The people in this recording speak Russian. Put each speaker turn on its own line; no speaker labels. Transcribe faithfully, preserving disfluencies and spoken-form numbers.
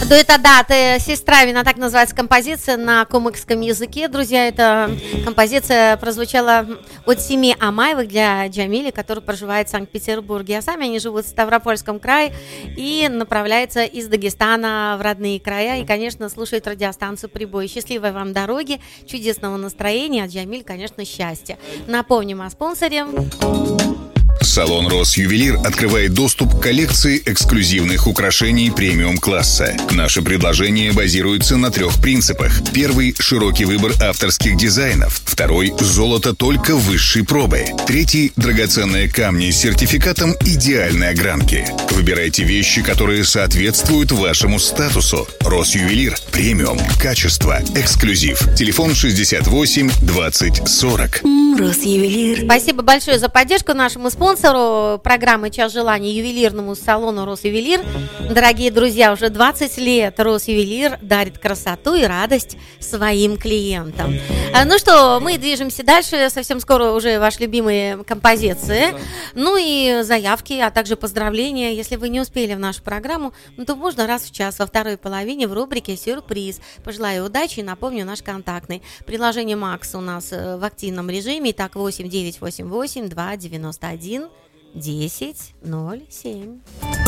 Дуэт Адат и сестра Вина, так называется композиция на кумыкском языке. Друзья, эта композиция прозвучала от семьи Амаевых для Джамили, который проживает в Санкт-Петербурге. А сами они живут в Ставропольском крае и направляются из Дагестана в родные края. И, конечно, слушают радиостанцию «Прибой». Счастливой вам дороги, чудесного настроения, а Джамиль, конечно, счастья. Напомним о спонсоре.
Салон «Росювелир» открывает доступ к коллекции эксклюзивных украшений премиум-класса. Наши предложения базируются на трех принципах. Первый – широкий выбор авторских дизайнов. Второй – золото только высшей пробы. Третий – драгоценные камни с сертификатом идеальной огранки. Выбирайте вещи, которые соответствуют вашему статусу. «Росювелир» – премиум, качество, эксклюзив. Телефон шестьдесят восемь двадцать сорок.
Росювелир. Спасибо большое за поддержку нашему спонсору программы «Час желаний» ювелирному салону «Росювелир». Дорогие друзья, уже двадцать лет «Росювелир» дарит красоту и радость своим клиентам. Ну что, мы движемся дальше. Совсем скоро уже ваши любимые композиции. Ну и заявки, а также поздравления. Если вы не успели в нашу программу, ну, то можно раз в час во второй половине в рубрике «Сюрприз». Пожелаю удачи и напомню наш контактный. Приложение «Макс» у нас в активном режиме. Итак, восемь девятьсот восемьдесят восемь два девяносто один десять ноль семь.